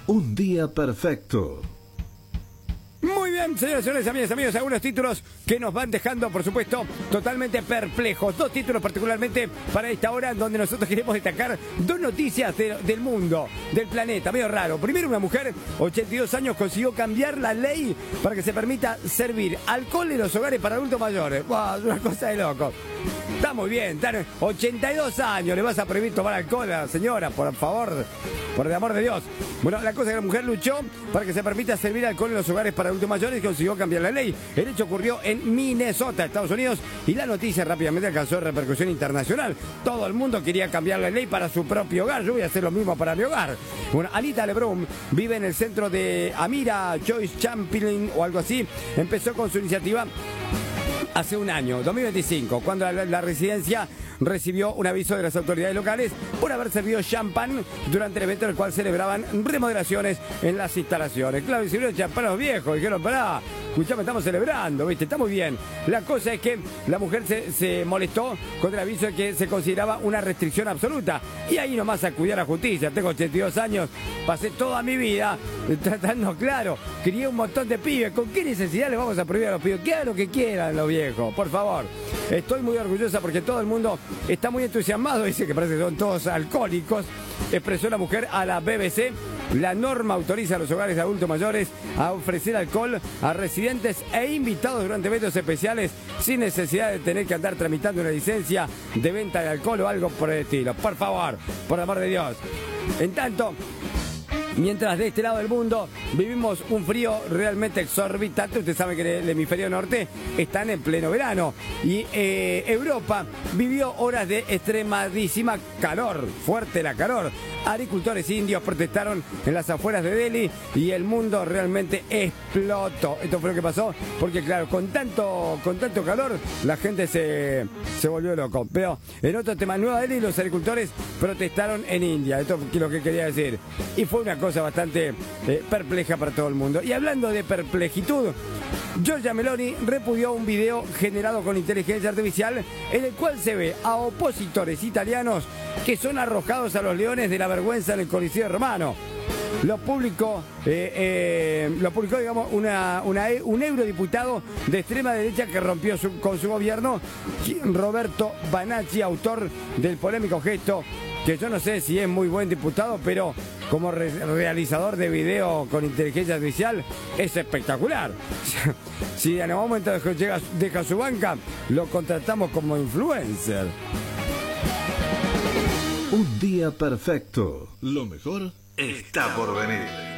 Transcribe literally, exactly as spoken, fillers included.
Un día perfecto. Muy bien, señores, señores, amigas, amigos, algunos títulos que nos van dejando, por supuesto, totalmente perplejos. Dos títulos particularmente para esta hora donde nosotros queremos destacar dos noticias de, del mundo, del planeta, medio raro. Primero, una mujer, ochenta y dos años, consiguió cambiar la ley para que se permita servir alcohol en los hogares para adultos mayores. Wow, es una cosa de loco. Está muy bien, están ochenta y dos años, le vas a prohibir tomar alcohol a la señora, por favor, por el amor de Dios. Bueno, la cosa es que la mujer luchó para que se permita servir alcohol en los hogares para adultos mayores y consiguió cambiar la ley. El hecho ocurrió en Minnesota, Estados Unidos, y la noticia rápidamente alcanzó repercusión internacional. Todo el mundo quería cambiar la ley para su propio hogar. Yo voy a hacer lo mismo para mi hogar. Bueno, Anita LeBron vive en el centro de Amira Joyce Champlain o algo así. Empezó con su iniciativa hace un año, dos mil veinticinco, cuando la, la residencia recibió un aviso de las autoridades locales por haber servido champán durante el evento en el cual celebraban remodelaciones en las instalaciones. Claro, sirvieron champán a los viejos, dijeron, pará, escuchame, estamos celebrando, ¿viste? Está muy bien. La cosa es que la mujer se, se molestó con el aviso de que se consideraba una restricción absoluta. Y ahí nomás acudí a la justicia. Tengo ochenta y dos años, pasé toda mi vida tratando claro, crié un montón de pibes. ¿Con qué necesidad le vamos a prohibir a los pibes? Que hagan lo que quieran los viejos, por favor. Estoy muy orgullosa porque todo el mundo está muy entusiasmado, dice que parece que son todos alcohólicos. Expresó la mujer a la B B C. La norma autoriza a los hogares de adultos mayores a ofrecer alcohol a residentes e invitados durante eventos especiales sin necesidad de tener que andar tramitando una licencia de venta de alcohol o algo por el estilo. Por favor, por amor de Dios. En tanto, mientras de este lado del mundo vivimos un frío realmente exorbitante, usted sabe que en el hemisferio norte están en pleno verano y eh, Europa vivió horas de extremadísima calor, fuerte la calor. Agricultores indios protestaron en las afueras de Delhi y el mundo realmente explotó. Esto fue lo que pasó porque, claro, con tanto, con tanto calor la gente se, se volvió loco. Pero en otro tema, en Nueva Delhi los agricultores protestaron en India. Esto es lo que quería decir. Y fue una cosa bastante eh, perpleja para todo el mundo. Y hablando de perplejitud, Giorgia Meloni repudió un video generado con inteligencia artificial en el cual se ve a opositores italianos que son arrojados a los leones de la vergüenza en el Coliseo Romano. Lo publicó, eh, eh, lo publicó digamos, una, una, un eurodiputado de extrema derecha que rompió su, con su gobierno, Roberto Banacci, autor del polémico gesto, que yo no sé si es muy buen diputado, pero como re realizador de video con inteligencia artificial es espectacular. Si en algún momento llega, deja su banca, lo contratamos como influencer. Un día perfecto. Lo mejor está por venir.